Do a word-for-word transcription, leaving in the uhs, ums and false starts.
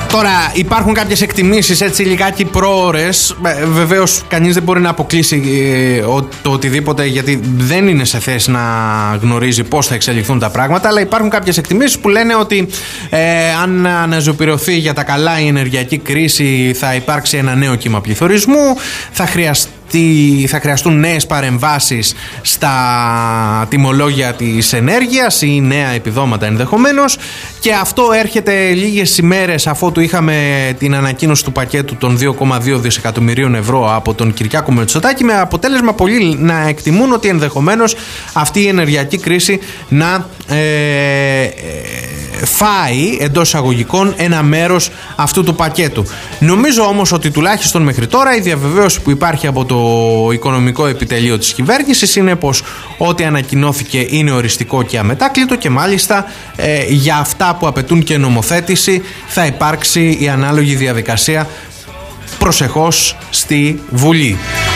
Τώρα υπάρχουν κάποιες εκτιμήσεις έτσι λιγάκι πρόωρες. Βεβαίως κανείς δεν μπορεί να αποκλείσει το οτιδήποτε, γιατί δεν είναι σε θέση να γνωρίζει πώς θα εξελιχθούν τα πράγματα. Αλλά υπάρχουν κάποιες εκτιμήσεις που λένε ότι ε, αν αναζωπηρωθεί για τα καλά η ενεργειακή κρίση, θα υπάρξει ένα νέο κύμα πληθωρισμού, θα χρειαστεί θα χρειαστούν νέες παρεμβάσεις στα τιμολόγια της ενέργειας ή νέα επιδόματα ενδεχομένως, και αυτό έρχεται λίγες ημέρες αφότου είχαμε την ανακοίνωση του πακέτου των δύο κόμμα δύο δισεκατομμυρίων ευρώ από τον Κυριάκο Μητσοτάκη, με αποτέλεσμα πολλοί να εκτιμούν ότι ενδεχομένως αυτή η ενεργειακή κρίση να ε, φάει εντός εισαγωγικών ένα μέρος αυτού του πακέτου. Νομίζω όμως ότι τουλάχιστον μέχρι τώρα η διαβεβαίωση που υπάρχει από το οικονομικό επιτελείο της κυβέρνησης είναι πως ό,τι ανακοινώθηκε είναι οριστικό και αμετάκλητο, και μάλιστα ε, για αυτά που απαιτούν και νομοθέτηση θα υπάρξει η ανάλογη διαδικασία προσεχώς στη Βουλή.